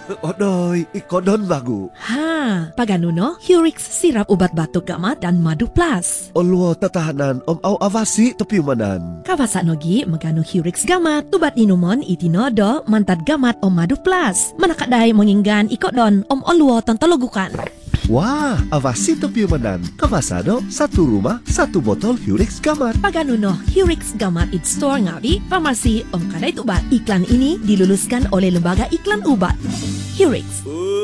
Odoy, ikodon bagu. Ha, paganuno, Hurix sirap ubat batuk gamat dan madu plus. Olwo tatahanan aw avasi topiumanan. Kawasa nogi magano Hurix gamat, tubat inumon itinodo mantad gamat madu plus. Manakaday menginggan ikodon olwo tantologukan. Wah, avasi topiumanan. Kawasado, satu rumah, satu botol Hurix gamat. Paganuno, Hurix gamat it store ngawi, farmasi kaday tubat. Iklan ini diluluskan oleh Lembaga Iklan Ubat. Hurix.